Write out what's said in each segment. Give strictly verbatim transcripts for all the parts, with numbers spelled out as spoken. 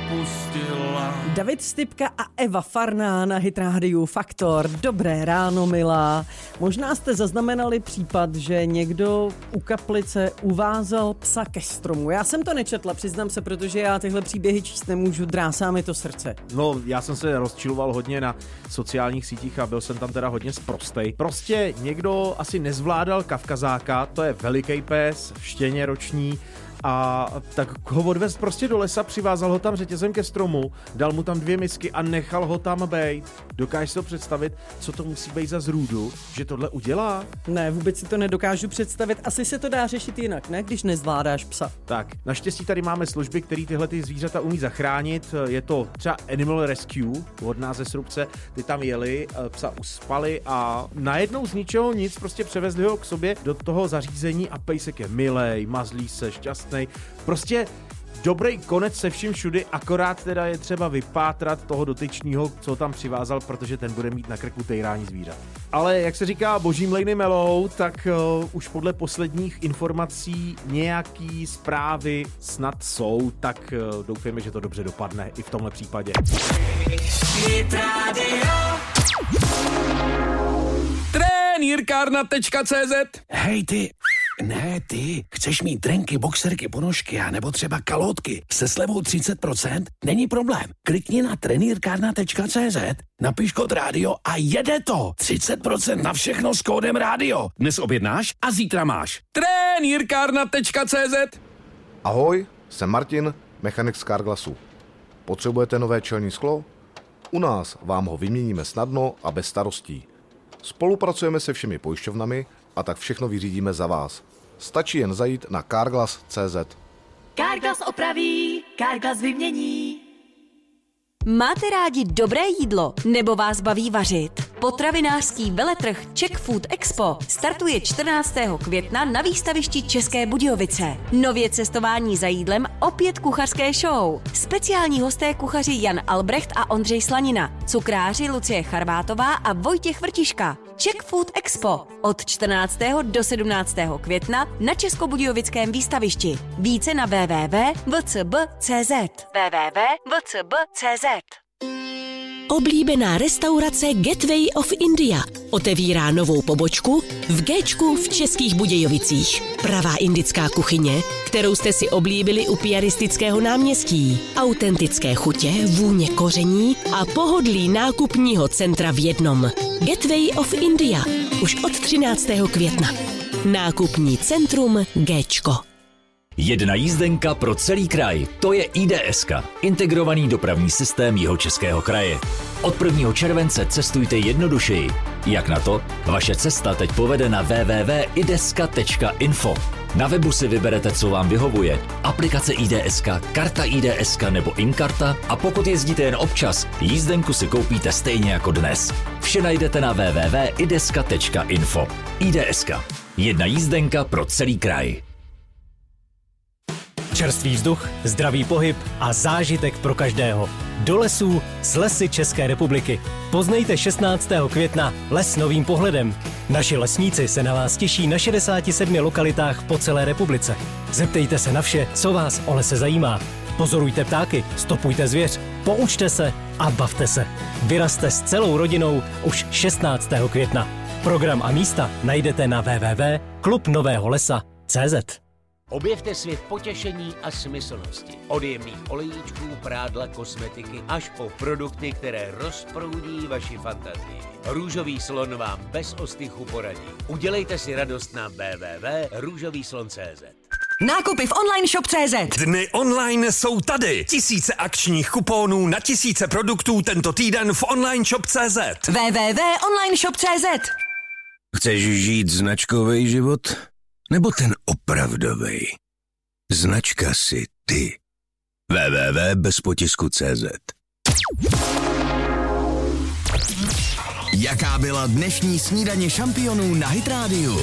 opustila. David Stypka a Eva Farná na Hit Rádiu Faktor. Dobré ráno, milá. Možná jste zaznamenali případ, že někdo u kaplice uvázal psa ke stromu. Já jsem to nečetla, přiznám se, protože já tyhle příběhy číst nemůžu, drásá mi to srdce. No, já jsem se rozčiloval hodně na sociálních sítích a byl jsem tam teda hodně sprostej. Prostě někdo asi nezvládal kavkazáka, to je veliký pes, štěně roční, a tak ho odvez prostě do lesa, přivázal ho tam řetězem ke stromu, dal mu tam dvě misky a nechal ho tam bejt. Dokážeš si to představit, co to musí být za zrůdu, že tohle udělá? Ne, vůbec si to nedokážu představit. Asi se to dá řešit jinak, ne? Když nezvládáš psa. Tak, naštěstí tady máme služby, které tyhle ty zvířata umí zachránit. Je to třeba Animal Rescue od nás ze Srubce. Ty tam jeli, psa uspali a najednou z ničeho nic prostě převezli ho k sobě do toho zařízení a pejsek je milej, mazlí se, šťastný. Prostě dobrý konec se vším všudy, akorát teda je třeba vypátrat toho dotyčního, co ho tam přivázal, protože ten bude mít na krku týrání zvířat. Ale jak se říká božím lejny melou, tak uh, už podle posledních informací nějaký zprávy snad jsou, tak uh, doufejme, že to dobře dopadne i v tomhle případě. Trenýrkárna tečka cé zet. Hej ty, ne ty, chceš mít trenky, boxerky, ponožky a nebo třeba kalotky se slevou třicet procent? Není problém. Klikni na trenýrkárna tečka cé zet, napiš kód rádio a jede to. třicet procent na všechno s kódem rádio. Dnes objednáš a zítra máš. Trenýrkárna tečka cé zet. Ahoj, jsem Martin, mechanik z Carglassu. Potřebujete nové čelní sklo? U nás vám ho vyměníme snadno a bez starostí. Spolupracujeme se všemi pojišťovnami a tak všechno vyřídíme za vás. Stačí jen zajít na carglass tečka cé zet. Carglass opraví, Carglass vymění. Máte rádi dobré jídlo nebo vás baví vařit? Potravinářský veletrh Czech Food Expo startuje čtrnáctého května na výstavišti České Budějovice. Nově cestování za jídlem, opět kuchařské show. Speciální hosté kuchaři Jan Albrecht a Ondřej Slanina, cukráři Lucie Charvátová a Vojtěch Vrtiška. Czech Food Expo od čtrnáctého do sedmnáctého května na Českobudějovickém výstavišti. Více na w w w tečka v c b tečka c z. w w w tečka v c b tečka c z. Oblíbená restaurace Gateway of India otevírá novou pobočku v Géčku v Českých Budějovicích. Pravá indická kuchyně, kterou jste si oblíbili u Piaristického náměstí. Autentické chutě, vůně koření a pohodlí nákupního centra v jednom. Gateway of India už od třináctého května. Nákupní centrum Géčko. Jedna jízdenka pro celý kraj. To je í dé eska, integrovaný dopravní systém Jihočeského kraje. Od prvního července cestujte jednodušeji. Jak na to? Vaše cesta teď povede na w w w tečka i deska tečka info. Na webu si vyberete, co vám vyhovuje. Aplikace í dé eska, karta í dé eska nebo InKarta a pokud jezdíte jen občas, jízdenku si koupíte stejně jako dnes. Vše najdete na w w w tečka i deska tečka info. í dé eska. Jedna jízdenka pro celý kraj. Čerstvý vzduch, zdravý pohyb a zážitek pro každého. Do lesů s Lesy České republiky. Poznejte šestnáctého května les novým pohledem. Naši lesníci se na vás těší na šedesáti sedmi lokalitách po celé republice. Zeptejte se na vše, co vás o lese zajímá. Pozorujte ptáky, stopujte zvěř, poučte se a bavte se. Vyrazte s celou rodinou už šestnáctého května. Program a místa najdete na w w w tečka klub nového lesa tečka cé zet. Objevte svět potěšení a smyslnosti. Od jemných olejíčků, prádla, kosmetiky až po produkty, které rozproudí vaši fantazii. Růžový slon vám bez ostychu poradí. Udělejte si radost na w w w tečka růžový slon tečka cé zet. Nákupy v online shop tečka cé zet. Dny online jsou tady. Tisíce akčních kuponů na tisíce produktů tento týden v online shop tečka cé zet. w w w tečka online shop tečka cé zet. Chceš žít značkový život? Nebo ten opravdovej? Značka si ty. w w w tečka bez potisku tečka cé zet. Jaká byla dnešní snídaně šampionů na Hit Rádiu?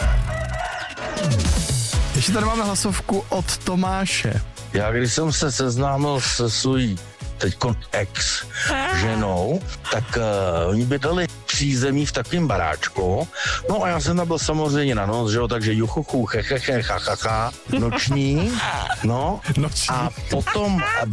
Ještě tady máme hlasovku od Tomáše. Já když jsem se seznámil se svojí teďkon ex ženou, tak uh, oni bydleli přízemí v takovém baráčku. No a já jsem tam byl samozřejmě na noc, že jo, takže juchuchu, checheche, chachacha, noční, no. Noční. A potom